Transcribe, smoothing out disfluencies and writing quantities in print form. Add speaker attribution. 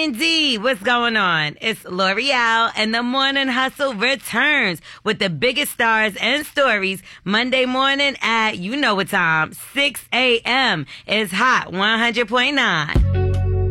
Speaker 1: indeed. What's going on? It's L'Oreal, and the Morning Hustle returns with the biggest stars and stories Monday morning at, you know what time, 6 a.m. It's Hot 100.9.